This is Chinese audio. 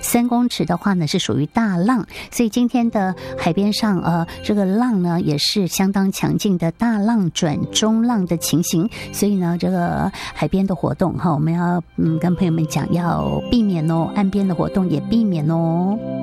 3公尺的话呢是属于大浪，所以今天的海边上这个浪呢也是相当强劲的大浪转中浪的情形，所以呢这个海边的活动我们要跟朋友们讲要避免哦，岸边的活动也避免哦。